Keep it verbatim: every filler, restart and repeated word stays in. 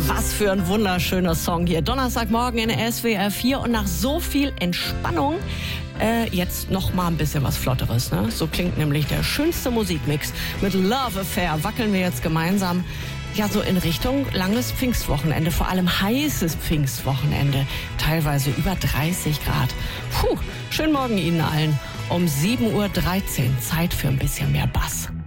Was für ein wunderschöner Song hier. Donnerstagmorgen in S W R vier und nach so viel Entspannung äh, jetzt noch mal ein bisschen was Flotteres. Ne? So klingt nämlich der schönste Musikmix. Mit Love Affair wackeln wir jetzt gemeinsam ja so in Richtung langes Pfingstwochenende, vor allem heißes Pfingstwochenende. Teilweise über dreißig Grad. Puh, schönen Morgen Ihnen allen. Um sieben Uhr dreizehn. Zeit für ein bisschen mehr Bass.